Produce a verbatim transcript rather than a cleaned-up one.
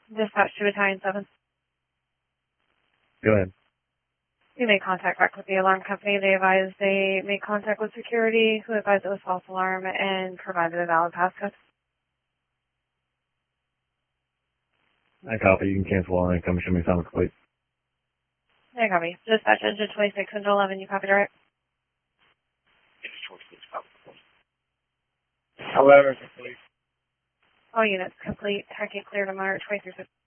Dispatch to Battalion seven. Go ahead. You made contact back with the alarm company. They advised they made contact with security, who advised it was false alarm and provided a valid passcode. I copy. You can cancel on and come show me something complete. I copy. Dispatch engine twenty-six and eleven. You copied, right? However, complete. All units complete. Target clear to monitor twenty-three fifty.